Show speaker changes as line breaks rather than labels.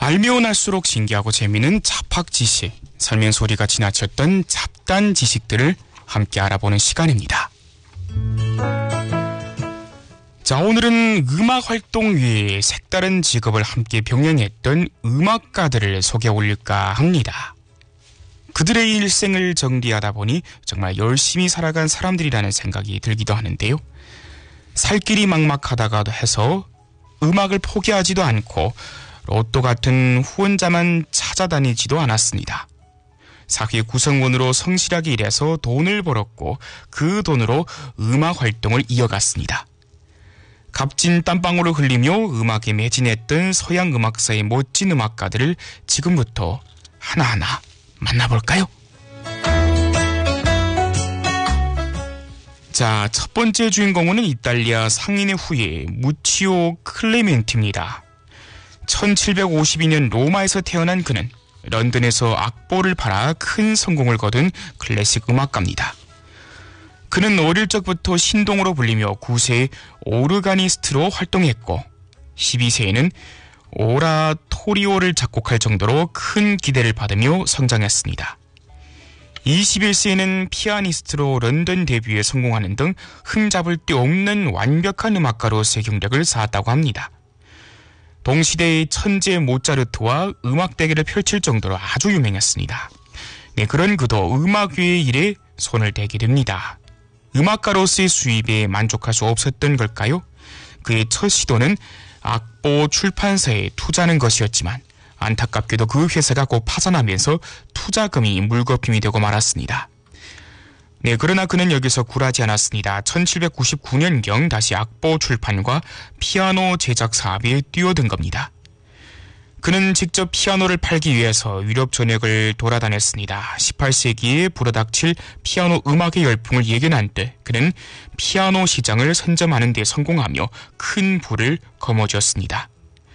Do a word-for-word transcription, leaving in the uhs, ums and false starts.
알면 알수록 신기하고 재미있는 잡학 지식, 설명소리가 지나쳤던 잡단 지식들을 함께 알아보는 시간입니다. 자, 오늘은 음악 활동 외에 색다른 직업을 함께 병행했던 음악가들을 소개해 올릴까 합니다. 그들의 일생을 정리하다 보니 정말 열심히 살아간 사람들이라는 생각이 들기도 하는데요. 살 길이 막막하다가도 해서 음악을 포기하지도 않고 로또 같은 후원자만 찾아다니지도 않았습니다. 사회 구성원으로 성실하게 일해서 돈을 벌었고 그 돈으로 음악 활동을 이어갔습니다. 값진 땀방울을 흘리며 음악에 매진했던 서양 음악사의 멋진 음악가들을 지금부터 하나하나 만나볼까요? 자, 첫 번째 주인공은 이탈리아 상인의 후예 무치오 클레멘티입니다. 천칠백오십이 년 로마에서 태어난 그는 런던에서 악보를 팔아 큰 성공을 거둔 클래식 음악가입니다. 그는 어릴 적부터 신동으로 불리며 구 세에 오르가니스트로 활동했고 십이 세에는 오라토리오를 작곡할 정도로 큰 기대를 받으며 성장했습니다. 이십일 세에는 피아니스트로 런던 데뷔에 성공하는 등 흠잡을 데 없는 완벽한 음악가로서의 경력을 쌓았다고 합니다. 동시대의 천재 모차르트와 음악 대결을 펼칠 정도로 아주 유명했습니다. 네, 그런 그도 음악 외의 일에 손을 대게 됩니다. 음악가로서의 수입에 만족할 수 없었던 걸까요? 그의 첫 시도는 악보 출판사에 투자하는 것이었지만 안타깝게도 그 회사가 곧 파산하면서 투자금이 물거품이 되고 말았습니다. 네, 그러나 그는 여기서 굴하지 않았습니다. 천칠백구십구 년경 다시 악보 출판과 피아노 제작 사업에 뛰어든 겁니다. 그는 직접 피아노를 팔기 위해서 유럽 전역을 돌아다녔습니다. 십팔 세기에 불어닥칠 피아노 음악의 열풍을 예견한 때 그는 피아노 시장을 선점하는 데 성공하며 큰 부를 거머쥐었습니다.